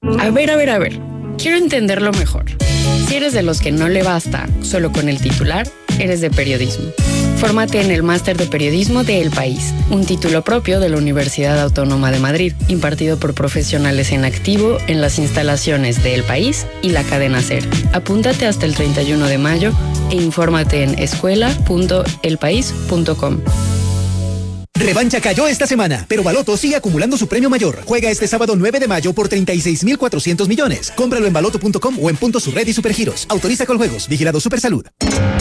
A ver. Quiero entenderlo mejor. Si eres de los que no le basta solo con el titular, eres de periodismo. Fórmate en el Máster de Periodismo de El País, un título propio de la Universidad Autónoma de Madrid, impartido por profesionales en activo en las instalaciones de El País y la cadena SER. Apúntate hasta el 31 de mayo e infórmate en escuela.elpaís.com. Revancha cayó esta semana, pero Baloto sigue acumulando su premio mayor. Juega este sábado 9 de mayo por 36.400 millones. Cómpralo en baloto.com o en puntos Subred y Supergiros. Autoriza con juegos. Vigilado Supersalud.